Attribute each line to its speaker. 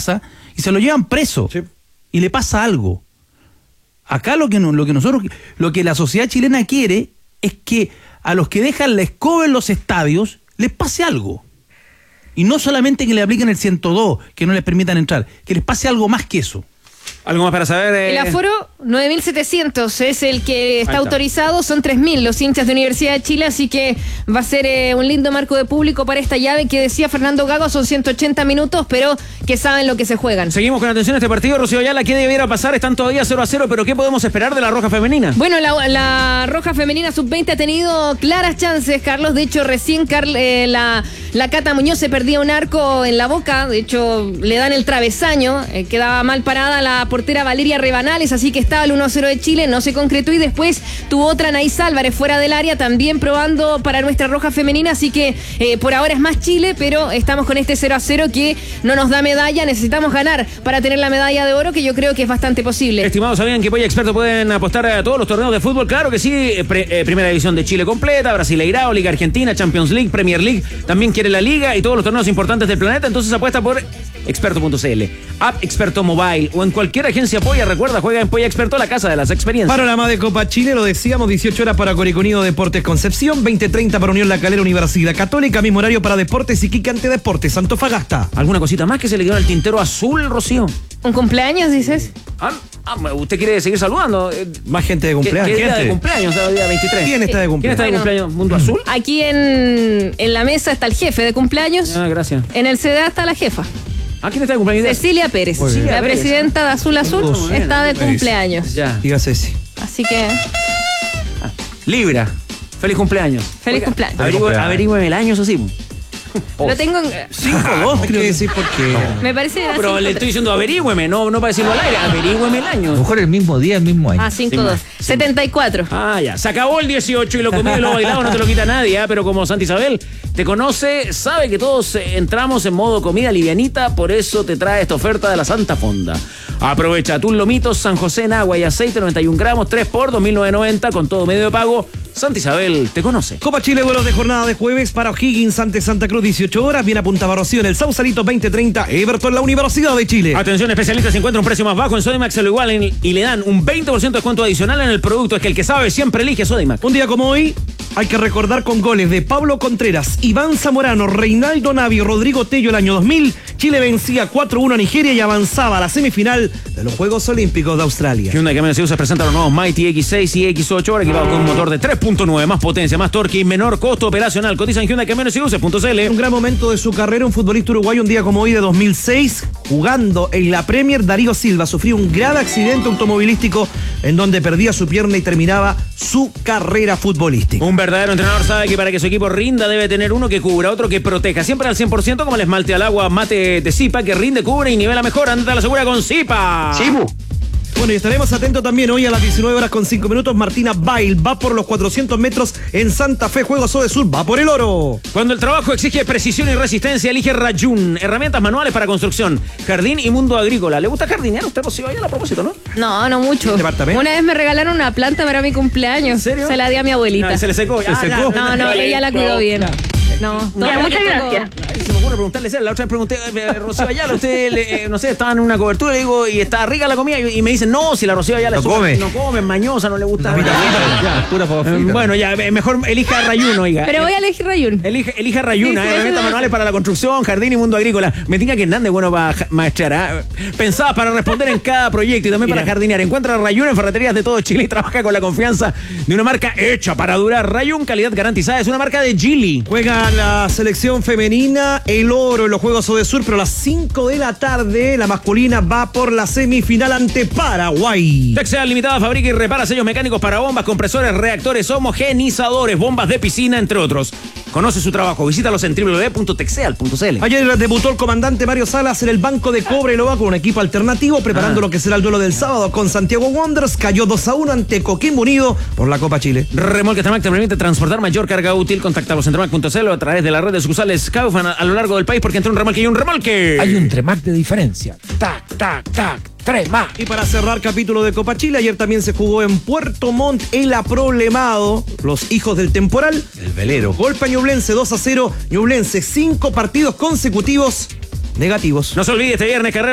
Speaker 1: casa y se lo llevan preso. Sí. Y le pasa algo. Acá lo que la sociedad chilena quiere es que a los que dejan la escoba en los estadios les pase algo. Y no solamente que le apliquen el 102, que no les permitan entrar, que les pase algo más que eso.
Speaker 2: ¿Algo más para saber?
Speaker 3: El aforo, 9.700 es el que está autorizado, son 3.000 los hinchas de Universidad de Chile, así que va a ser un lindo marco de público para esta llave que decía Fernando Gago, son 180 minutos, pero que saben lo que se juegan.
Speaker 2: Seguimos con atención a este partido, Rocío Ayala, ¿qué debiera pasar? Están todavía 0-0, pero ¿qué podemos esperar de la Roja Femenina?
Speaker 3: Bueno, la Roja Femenina Sub-20 ha tenido claras chances, Carlos, de hecho recién la Cata Muñoz se perdía un arco en la boca, de hecho le dan el travesaño, quedaba mal parada la portera Valeria Rebanales, así que estaba el 1-0 de Chile, no se concretó y después tuvo otra Anaís Álvarez fuera del área, también probando para nuestra Roja Femenina, así que por ahora es más Chile, pero estamos con este 0-0 que no nos da medalla, necesitamos ganar para tener la medalla de oro, que yo creo que es bastante posible.
Speaker 2: Estimados, ¿sabían que Polla Experto pueden apostar a todos los torneos de fútbol? Claro que sí, Primera División de Chile completa, Brasileirao, Liga Argentina, Champions League, Premier League, también quiere la Liga y todos los torneos importantes del planeta, entonces apuesta por experto.cl, App Experto Mobile o en cualquier agencia Polla. Recuerda, juega en Polla Experto, la casa de las experiencias.
Speaker 1: Panorama de Copa Chile, lo decíamos, 18 horas para Coricunido Deportes Concepción, 20:30 para Unión La Calera Universidad Católica, mismo horario para Deportes Iquique ante Deportes Antofagasta.
Speaker 2: ¿Alguna cosita más que se le quedó en el tintero azul, Rocío?
Speaker 3: ¿Un cumpleaños, dices?
Speaker 2: ¿Usted quiere seguir saludando?
Speaker 1: Más gente de cumpleaños.
Speaker 2: ¿Qué día de cumpleaños? El día 23.
Speaker 1: ¿Quién está de cumpleaños?
Speaker 2: ¿Quién está de cumpleaños? ¿Mundo Azul?
Speaker 3: Aquí en la mesa está el jefe de cumpleaños.
Speaker 2: Gracias.
Speaker 3: En el CDA está la jefa.
Speaker 2: ¿Quién está de cumpleaños?
Speaker 3: Cecilia Pérez, la presidenta de Azul Azul, está de cumpleaños.
Speaker 2: Ya.
Speaker 1: Diga Ceci.
Speaker 3: Así que...
Speaker 2: Libra, feliz cumpleaños.
Speaker 3: Feliz cumpleaños.
Speaker 2: Averigüeme el año, eso sí.
Speaker 3: Lo tengo en...
Speaker 1: 5-2, creo que sí, porque...
Speaker 3: Me parece que era
Speaker 2: pero
Speaker 3: 5-3.
Speaker 2: le estoy diciendo averígüeme, no para decirlo al aire, averígüeme el año.
Speaker 4: A lo mejor el mismo día, el mismo año.
Speaker 3: 5-2. 74.
Speaker 2: Ya. Se acabó el 18 y lo comido y lo bailado no te lo quita nadie, pero como Santa Isabel te conoce, sabe que todos entramos en modo comida livianita, por eso te trae esta oferta de la Santa Fonda. Aprovecha atún lomitos, San José en agua y aceite, 91 gramos, 3 por 2.990 con todo medio de pago. Santa Isabel te conoce.
Speaker 1: Copa Chile, vuelos de jornada de jueves para O'Higgins ante Santa Cruz, 18 horas. Bien apuntaba Rocío en el Sausalito, 20:30. Everton, la Universidad de Chile.
Speaker 2: Atención, especialistas, si encuentra un precio más bajo en Sodimac, se lo igualan y le dan un 20% de descuento adicional en el producto. Es que el que sabe siempre elige Sodimac.
Speaker 1: Un día como hoy, hay que recordar con goles de Pablo Contreras, Iván Zamorano, Reinaldo Navio, Rodrigo Tello el año 2000. Chile vencía 4-1 a Nigeria y avanzaba a la semifinal de los Juegos Olímpicos de Australia.
Speaker 2: Hyundai Camioneta se presenta los nuevos Mighty X6 y X8, ahora equipados con un motor de 3.9, más potencia, más torque y menor costo operacional. Cotiza en Hyundai Camiones y Buses.cl.
Speaker 1: Un gran momento de su carrera, un futbolista uruguayo, un día como hoy de 2006, jugando en la Premier, Darío Silva sufrió un grave accidente automovilístico en donde perdía su pierna y terminaba su carrera futbolística.
Speaker 2: Un verdadero entrenador sabe que para que su equipo rinda debe tener uno que cubra, otro que proteja, siempre al 100%, como el esmalte al agua mate de Zipa, que rinde, cubre y nivela mejor. Andate a la segura con Zipa.
Speaker 1: Bueno, y estaremos atentos también hoy a las 19 horas con 5 minutos. Martina Bail va por los 400 metros en Santa Fe, Juegos Odesur, va por el oro.
Speaker 2: Cuando el trabajo exige precisión y resistencia, elige Rayun, herramientas manuales para construcción, jardín y mundo agrícola. ¿Le gusta jardinear usted, Rocío? A propósito, ¿no?
Speaker 3: No mucho. Una vez me regalaron una planta para mi cumpleaños.
Speaker 2: ¿En serio?
Speaker 3: Se la di a mi abuelita.
Speaker 2: Se le secó.
Speaker 1: Se secó.
Speaker 3: No, ella la cuidó bien.
Speaker 5: Muchas gracias.
Speaker 2: Se me ocurre preguntarle, la otra vez pregunté, Rocío Ayala, usted, no sé, estaba en una cobertura, le digo, y está rica la comida, y me dicen, no, si la Rocío Ayala no come, mañosa, no le gusta. Bueno, ya, mejor elija Rayun, oiga.
Speaker 3: Pero voy a elegir Rayun.
Speaker 2: Elija Rayun, herramientas manuales para la construcción, jardín y mundo agrícola. Me diga que Hernández, bueno, para maestrar, pensaba para responder en cada proyecto y también para jardinear. Encuentra Rayun en ferreterías de todo Chile y trabaja con la confianza de una marca hecha para durar. Rayun, calidad garantizada, es una marca de Geely.
Speaker 1: Juega la selección femenina, el oro en los Juegos Odesur, pero a las 5 de la tarde la masculina va por la semifinal ante Paraguay.
Speaker 2: Texel Limitada fabrica y repara sellos mecánicos para bombas, compresores, reactores, homogenizadores, bombas de piscina, entre otros. Conoce su trabajo, visítalos en www.texeal.cl.
Speaker 1: Ayer debutó el comandante Mario Salas en el banco de Cobreloa con un equipo alternativo, preparando lo que será el duelo del sábado con Santiago Wanderers. Cayó 2-1 ante Coquimbo Unido por la Copa Chile.
Speaker 2: Remolque Tremac te permite transportar mayor carga útil. Contactalos en tremac.cl o a través de la red de sucursales Kaufman a lo largo del país, porque entre un remolque y un remolque
Speaker 4: hay un Tremac de diferencia. Tac, tac, tac. Tremac.
Speaker 1: Y para cerrar capítulo de Copa Chile, ayer también se jugó en Puerto Montt el aproblemado, los hijos del temporal.
Speaker 4: El velero.
Speaker 1: Golpe a Ñublense 2-0. Ñublense 5 partidos consecutivos negativos.
Speaker 2: No se olvide, este viernes carrera